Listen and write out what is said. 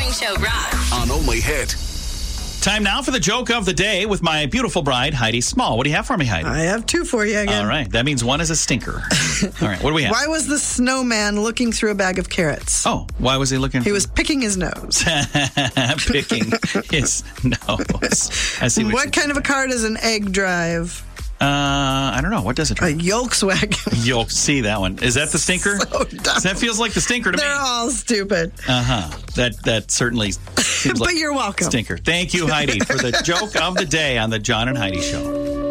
Morning Show rocks. On Only Hit. Time now for the joke of the day with my beautiful bride, Heidi Small. What do you have for me, Heidi? I have two for you again. All right. That means one is a stinker. All right. What do we have? Why was the snowman looking through a bag of carrots? Oh, why was he looking? He was picking his nose. Picking his nose. I see What kind of a car does an egg drive? I don't know. What does it A drive? Volkswagen. You'll see that one. Is that the stinker? So dumb. That feels like the stinker to They're me. all stupid. That certainly seems like But you're welcome. stinker. Thank you, Heidi, for the joke of the day on the John and Heidi Show.